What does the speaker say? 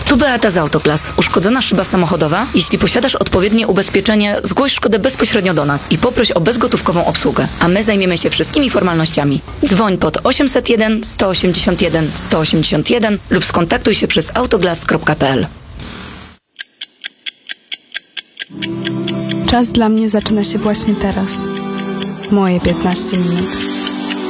Tu Beata z Autoglas. Uszkodzona szyba samochodowa? Jeśli posiadasz odpowiednie ubezpieczenie, zgłoś szkodę bezpośrednio do nas i poproś o bezgotówkową obsługę, a my zajmiemy się wszystkimi formalnościami. Dzwoń pod 801 181 181 lub skontaktuj się przez autoglas.pl. Czas dla mnie zaczyna się właśnie teraz. Moje 15 minut.